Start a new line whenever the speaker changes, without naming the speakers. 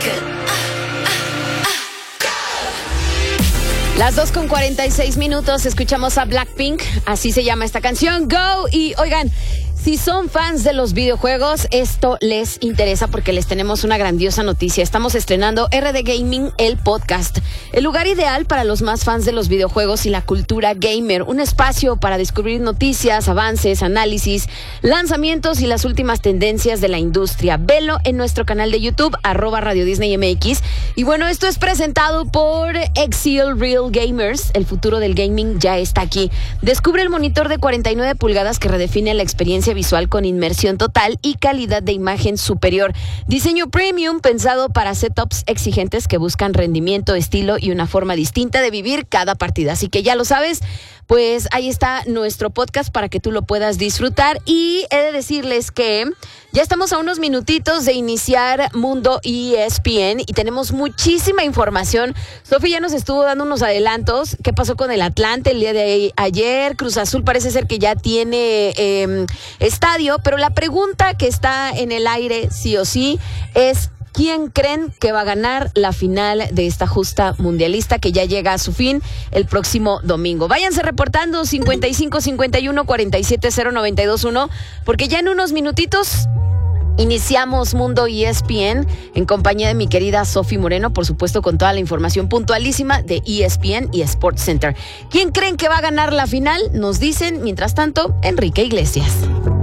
Las 2:46, escuchamos a Blackpink, así se llama esta canción, Go. Y oigan, si son fans de los videojuegos, esto les interesa porque les tenemos una grandiosa noticia. Estamos estrenando RD Gaming, el podcast, el lugar ideal para los más fans de los videojuegos y la cultura gamer. Un espacio para descubrir noticias, avances, análisis, lanzamientos y las últimas tendencias de la industria. Velo en nuestro canal de YouTube, @Radio Disney MX. Y bueno, esto es presentado por Exil Real Gamers. El futuro del gaming ya está aquí. Descubre el monitor de 49 pulgadas que redefine la experiencia visual con inmersión total y calidad de imagen superior. Diseño premium pensado para setups exigentes que buscan rendimiento, estilo y una forma distinta de vivir cada partida. Así que ya lo sabes, pues ahí está nuestro podcast para que tú lo puedas disfrutar. Y he de decirles que ya estamos a unos minutitos de iniciar Mundo ESPN y tenemos muchísima información. Sofi ya nos estuvo dando unos adelantos. ¿Qué pasó con el Atlante el día de ayer? Cruz Azul parece ser que ya tiene estadio, pero la pregunta que está en el aire sí o sí es: ¿quién creen que va a ganar la final de esta justa mundialista que ya llega a su fin el próximo domingo? Váyanse reportando 55 51 47 0921 porque ya en unos minutitos iniciamos Mundo ESPN en compañía de mi querida Sofi Moreno, por supuesto con toda la información puntualísima de ESPN y Sports Center. ¿Quién creen que va a ganar la final? Nos dicen, mientras tanto, Enrique Iglesias.